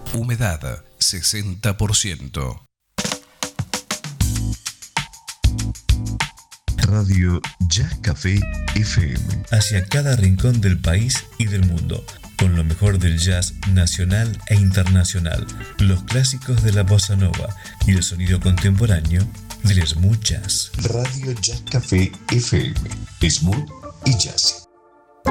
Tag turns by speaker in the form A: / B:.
A: Humedad 60%.
B: Radio Jazz Café FM.
C: Hacia cada rincón del país y del mundo, con lo mejor del jazz nacional e internacional, los clásicos de la bossa nova y el sonido contemporáneo del smooth jazz.
B: Radio Jazz Café FM. Smooth y jazz.